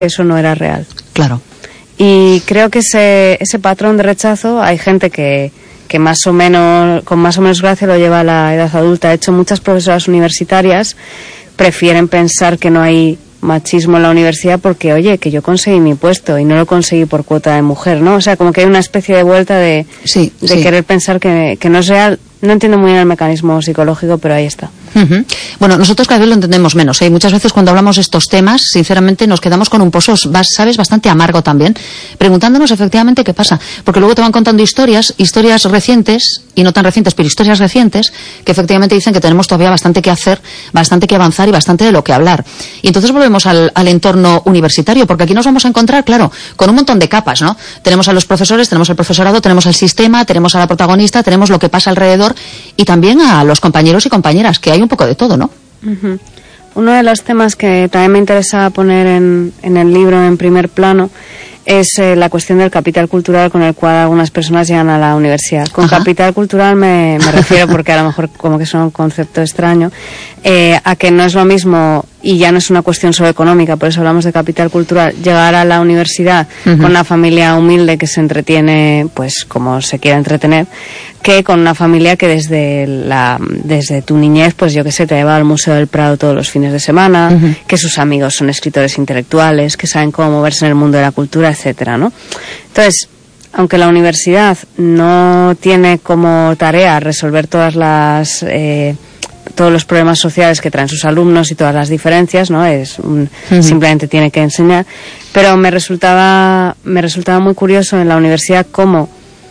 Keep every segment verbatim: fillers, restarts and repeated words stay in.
eso no era real. Claro. Y creo que ese, ese patrón de rechazo, hay gente que, que más o menos, con más o menos gracia lo lleva a la edad adulta. De hecho, muchas profesoras universitarias prefieren pensar que no hay machismo en la universidad porque, oye, que yo conseguí mi puesto y no lo conseguí por cuota de mujer, ¿no? O sea, como que hay una especie de vuelta de, sí, de sí. querer pensar que, que no es real. No entiendo muy bien el mecanismo psicológico, pero ahí está. Uh-huh. Bueno, nosotros cada vez lo entendemos menos, ¿eh? Muchas veces cuando hablamos de estos temas, sinceramente nos quedamos con un pozo, ¿sabes?, bastante amargo también, preguntándonos efectivamente qué pasa. Porque luego te van contando historias, historias recientes, y no tan recientes, pero historias recientes, que efectivamente dicen que tenemos todavía bastante que hacer, bastante que avanzar y bastante de lo que hablar. Y entonces volvemos al, al entorno universitario, porque aquí nos vamos a encontrar, claro, con un montón de capas, ¿no? Tenemos a los profesores, tenemos al profesorado, tenemos al sistema, tenemos a la protagonista, tenemos lo que pasa alrededor, y también a los compañeros y compañeras, que hay un poco de todo, ¿no? Uh-huh. Uno de los temas que también me interesa poner en, en el libro en primer plano es eh, la cuestión del capital cultural con el cual algunas personas llegan a la universidad. Con Ajá. capital cultural me, me refiero, porque a lo mejor como que es un concepto extraño, eh, a que no es lo mismo, y ya no es una cuestión solo económica, por eso hablamos de capital cultural, llegar a la universidad uh-huh. con una familia humilde que se entretiene pues como se quiera entretener, que con una familia que desde la desde tu niñez, pues yo que sé, te lleva al Museo del Prado todos los fines de semana, uh-huh. que sus amigos son escritores intelectuales, que saben cómo moverse en el mundo de la cultura, etcétera, ¿no? Entonces, aunque la universidad no tiene como tarea resolver todas las eh, todos los problemas sociales que traen sus alumnos y todas las diferencias, ¿no? Es un, uh-huh. simplemente tiene que enseñar, pero me resultaba me resultaba muy curioso en la universidad cómo,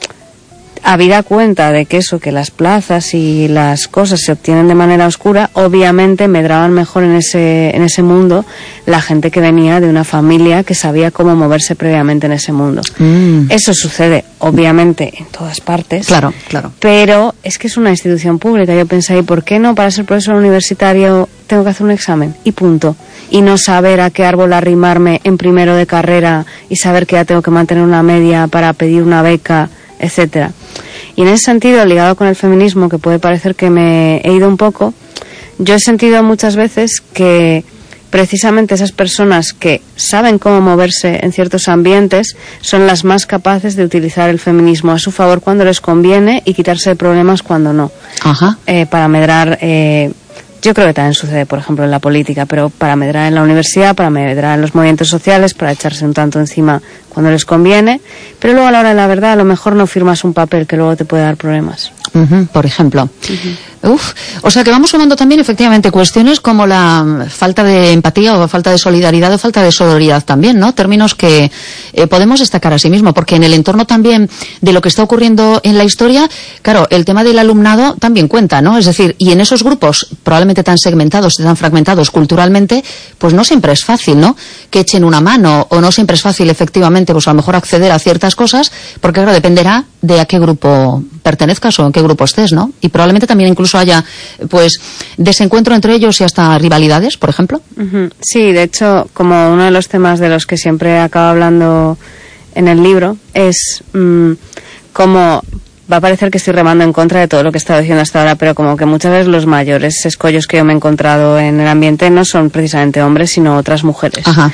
habida cuenta de que eso, que las plazas y las cosas se obtienen de manera oscura, obviamente medraban mejor en ese en ese mundo la gente que venía de una familia que sabía cómo moverse previamente en ese mundo. Mm. Eso sucede, obviamente, en todas partes. Claro, claro. Pero es que es una institución pública. Yo pensé, ¿y por qué no para ser profesor universitario tengo que hacer un examen? Y punto. Y no saber a qué árbol arrimarme en primero de carrera y saber que ya tengo que mantener una media para pedir una beca, etcétera. Y en ese sentido, ligado con el feminismo, que puede parecer que me he ido un poco, yo he sentido muchas veces que precisamente esas personas que saben cómo moverse en ciertos ambientes son las más capaces de utilizar el feminismo a su favor cuando les conviene y quitarse de problemas cuando no. Ajá. Eh, para medrar... Eh, Yo creo que también sucede, por ejemplo, en la política, pero para medrar en la universidad, para medrar en los movimientos sociales, para echarse un tanto encima cuando les conviene, pero luego a la hora de la verdad a lo mejor no firmas un papel que luego te puede dar problemas. Uh-huh, por ejemplo. Uh-huh. Uf, o sea que vamos sumando también efectivamente cuestiones como la falta de empatía o falta de solidaridad o falta de sororidad también, ¿no? Términos que eh, podemos destacar a sí mismo, porque en el entorno también de lo que está ocurriendo en la historia, claro, el tema del alumnado también cuenta, ¿no? Es decir, y en esos grupos probablemente tan segmentados, tan fragmentados culturalmente, pues no siempre es fácil, ¿no? Que echen una mano, o no siempre es fácil efectivamente, pues a lo mejor acceder a ciertas cosas, porque claro, dependerá de a qué grupo pertenezcas o en qué grupo estés, ¿no? Y probablemente también incluso haya, pues, desencuentro entre ellos y hasta rivalidades, por ejemplo. Uh-huh. Sí, de hecho, como uno de los temas de los que siempre acabo hablando en el libro, es mmm, como... va a parecer que estoy remando en contra de todo lo que he estado diciendo hasta ahora, pero como que muchas veces los mayores escollos que yo me he encontrado en el ambiente no son precisamente hombres, sino otras mujeres. Ajá.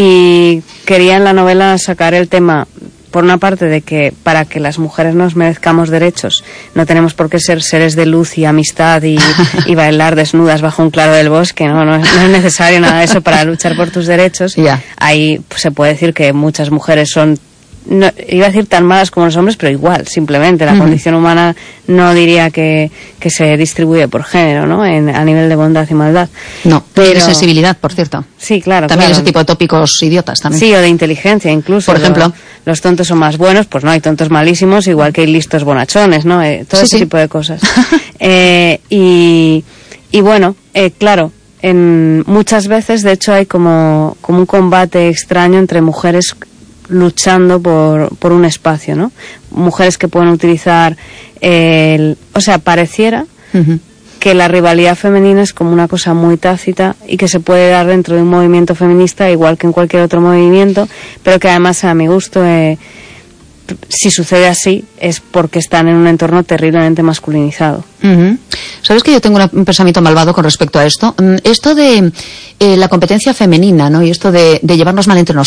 Y quería en la novela sacar el tema, por una parte, de que para que las mujeres nos merezcamos derechos, no tenemos por qué ser seres de luz y amistad y, y bailar desnudas bajo un claro del bosque, no, no, no es necesario nada de eso para luchar por tus derechos. Yeah. Ahí pues, se puede decir que muchas mujeres son, no, iba a decir tan malas como los hombres, pero igual, simplemente la uh-huh. condición humana no diría que, que se distribuye por género, ¿no? En, a nivel de bondad y maldad. No, pero de sensibilidad, por cierto. Sí, claro. También claro. Ese tipo de tópicos idiotas también. Sí, o de inteligencia incluso. Por ejemplo. Lo, los tontos son más buenos, pues no, hay tontos malísimos, igual que hay listos bonachones, ¿no? Eh, todo sí, ese sí. tipo de cosas. eh, y, y bueno, eh, claro, en muchas veces, de hecho, hay como, como un combate extraño entre mujeres luchando por, por un espacio, ¿no? Mujeres que pueden utilizar el... O sea, pareciera uh-huh. que la rivalidad femenina es como una cosa muy tácita y que se puede dar dentro de un movimiento feminista igual que en cualquier otro movimiento, pero que además, a mi gusto, eh, si sucede así, es porque están en un entorno terriblemente masculinizado. Uh-huh. ¿Sabes que yo tengo un pensamiento malvado con respecto a esto? Esto de eh, la competencia femenina, ¿no? Y esto de, de llevarnos mal entre nosotros.